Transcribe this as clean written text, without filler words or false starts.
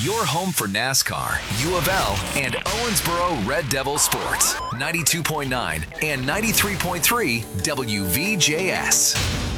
Your home for NASCAR, U of L, and Owensboro Red Devil Sports. 92.9 and 93.3 WVJS.